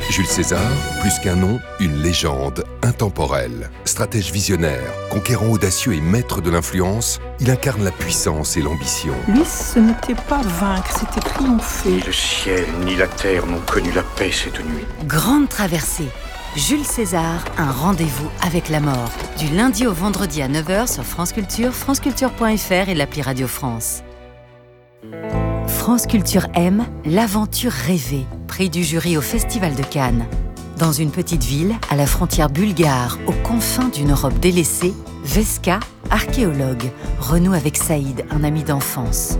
Jules César, plus qu'un nom, une légende intemporelle. Stratège visionnaire, conquérant audacieux et maître de l'influence, il incarne la puissance et l'ambition. Lui, ce n'était pas vaincre, c'était triompher. Ni le ciel ni la terre n'ont connu la paix cette nuit. Grande traversée. Jules César, un rendez-vous avec la mort. Du lundi au vendredi à 9h sur France Culture, franceculture.fr et l'appli Radio France. France Culture aime l'aventure rêvée, prix du jury au Festival de Cannes. Dans une petite ville, à la frontière bulgare, aux confins d'une Europe délaissée, Veska, archéologue, renoue avec Saïd, un ami d'enfance.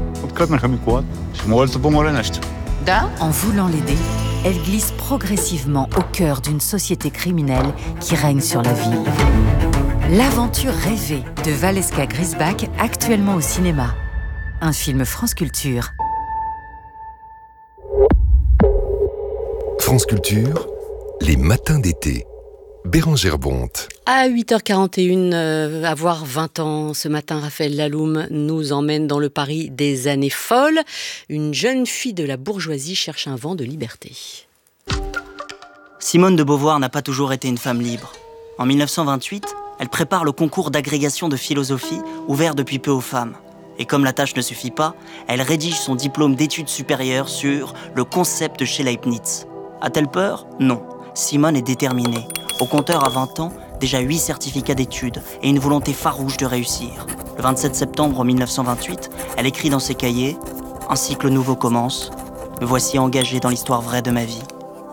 En voulant l'aider, elle glisse progressivement au cœur d'une société criminelle qui règne sur la ville. L'aventure rêvée de Valeska Grisbach, actuellement au cinéma. Un film France Culture. France Culture, les matins d'été. Bérengère Bonte. À 8h41, avoir 20 ans, ce matin, Raphaël Laloum nous emmène dans le Paris des années folles. Une jeune fille de la bourgeoisie cherche un vent de liberté. Simone de Beauvoir n'a pas toujours été une femme libre. En 1928, elle prépare le concours d'agrégation de philosophie ouvert depuis peu aux femmes. Et comme la tâche ne suffit pas, elle rédige son diplôme d'études supérieures sur le concept chez Leibniz. A-t-elle peur ? Non. Simone est déterminée. Au compteur à 20 ans, déjà 8 certificats d'études et une volonté farouche de réussir. Le 27 septembre 1928, elle écrit dans ses cahiers « Un cycle nouveau commence. Me voici engagée dans l'histoire vraie de ma vie. »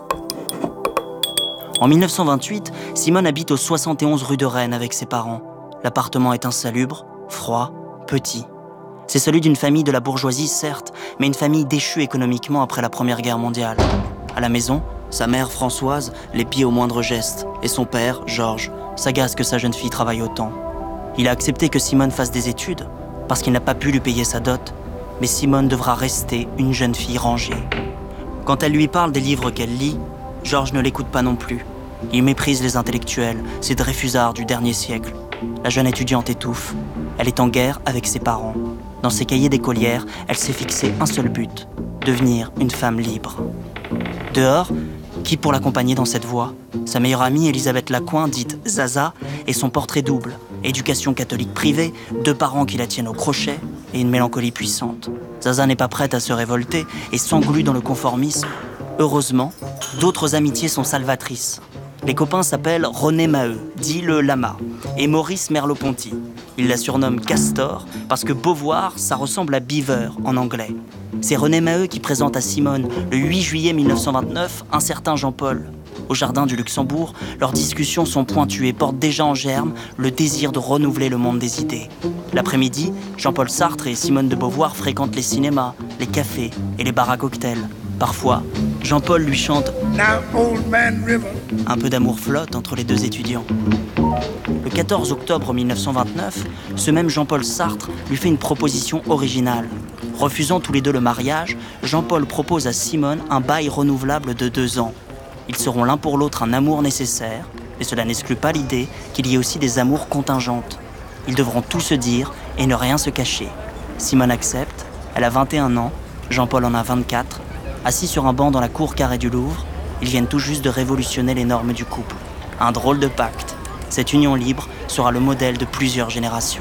En 1928, Simone habite au 71 rue de Rennes avec ses parents. L'appartement est insalubre, froid, petit. C'est celui d'une famille de la bourgeoisie, certes, mais une famille déchue économiquement après la Première Guerre mondiale. À la maison, sa mère, Françoise, l'épie au moindre geste, et son père, Georges, s'agace que sa jeune fille travaille autant. Il a accepté que Simone fasse des études, parce qu'il n'a pas pu lui payer sa dot, mais Simone devra rester une jeune fille rangée. Quand elle lui parle des livres qu'elle lit, Georges ne l'écoute pas non plus. Il méprise les intellectuels, ces Dreyfusards du dernier siècle. La jeune étudiante étouffe. Elle est en guerre avec ses parents. Dans ses cahiers d'écolière, elle s'est fixé un seul but, devenir une femme libre. Dehors, qui pour l'accompagner dans cette voie ? Sa meilleure amie, Elisabeth Lacoin, dite Zaza, et son portrait double. Éducation catholique privée, 2 parents qui la tiennent au crochet, et une mélancolie puissante. Zaza n'est pas prête à se révolter et s'englue dans le conformisme. Heureusement, d'autres amitiés sont salvatrices. Les copains s'appellent René Maheu, dit le Lama, et Maurice Merleau-Ponty. Il la surnomme Castor parce que Beauvoir, ça ressemble à Beaver en anglais. C'est René Maheu qui présente à Simone, le 8 juillet 1929, un certain Jean-Paul. Au jardin du Luxembourg, leurs discussions sont pointues et portent déjà en germe le désir de renouveler le monde des idées. L'après-midi, Jean-Paul Sartre et Simone de Beauvoir fréquentent les cinémas, les cafés et les bars à cocktails. Parfois, Jean-Paul lui chante « Now Old Man River ». Un peu d'amour flotte entre les deux étudiants. Le 14 octobre 1929, ce même Jean-Paul Sartre lui fait une proposition originale. Refusant tous les deux le mariage, Jean-Paul propose à Simone un bail renouvelable de 2 ans. Ils seront l'un pour l'autre un amour nécessaire, mais cela n'exclut pas l'idée qu'il y ait aussi des amours contingentes. Ils devront tout se dire et ne rien se cacher. Simone accepte, elle a 21 ans, Jean-Paul en a 24. Assis sur un banc dans la cour carrée du Louvre, ils viennent tout juste de révolutionner les normes du couple. Un drôle de pacte. Cette union libre sera le modèle de plusieurs générations.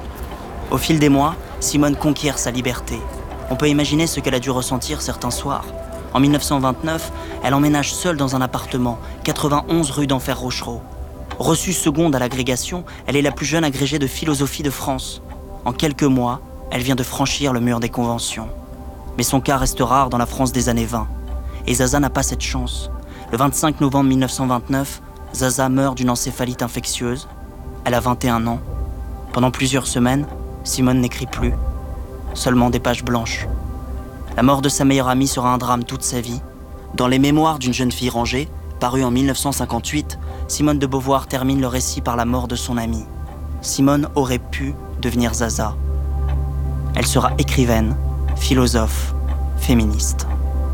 Au fil des mois, Simone conquiert sa liberté. On peut imaginer ce qu'elle a dû ressentir certains soirs. En 1929, elle emménage seule dans un appartement, 91 rue d'Enfer Rochereau. Reçue seconde à l'agrégation, elle est la plus jeune agrégée de philosophie de France. En quelques mois, elle vient de franchir le mur des conventions. Mais son cas reste rare dans la France des années 20. Et Zaza n'a pas cette chance. Le 25 novembre 1929, Zaza meurt d'une encéphalite infectieuse. Elle a 21 ans. Pendant plusieurs semaines, Simone n'écrit plus. Seulement des pages blanches. La mort de sa meilleure amie sera un drame toute sa vie. Dans Les Mémoires d'une jeune fille rangée, paru en 1958, Simone de Beauvoir termine le récit par la mort de son amie. Simone aurait pu devenir Zaza. Elle sera écrivaine, philosophe, féministe.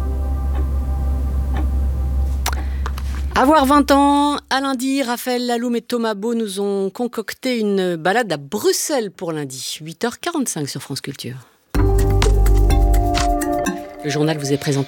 Avoir 20 ans, à lundi, Raphaël Laloum et Thomas Beau nous ont concocté une balade à Bruxelles pour lundi, 8h45 sur France Culture. Le journal vous est présenté